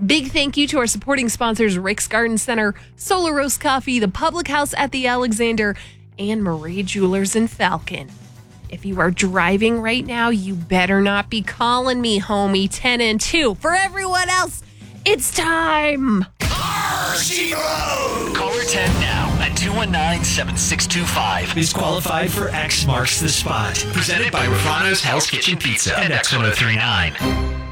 Big thank you to our supporting sponsors, Rick's Garden Center, Solar Roast Coffee, the Public House at the Alexander, and Marie Jewelers in Falcon. If you are driving right now, you better not be calling me, homie. 10 and 2. For everyone else, it's time. She Road. Caller 10 now at 219-7625 is qualified for X Marks the Spot. Presented by Rafano's Hell's Kitchen Pizza and X1039.